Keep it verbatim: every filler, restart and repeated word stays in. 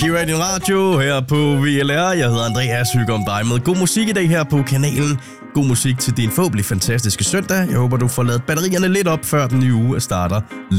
Kira i din radio her på V L R. Jeg hedder Andreas, hygger om dig med god musik i dag her på kanalen. God musik til din forhåbentlig fantastiske søndag. Jeg håber, du får lavet batterierne lidt op, før den nye uge starter